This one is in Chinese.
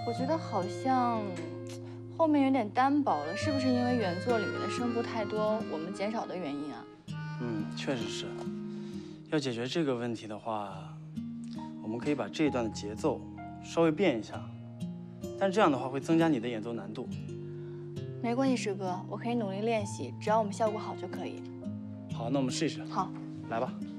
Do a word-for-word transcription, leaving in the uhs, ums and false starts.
我觉得好像后面有点单薄了，是不是因为原作里面的声部太多，我们减少的原因啊？ 嗯，确实是。要解决这个问题的话，我们可以把这一段的节奏稍微变一下，但这样的话会增加你的演奏难度。 没关系，师哥，我可以努力练习，只要我们效果好就可以。 好，那我们试一试。 好， 来吧。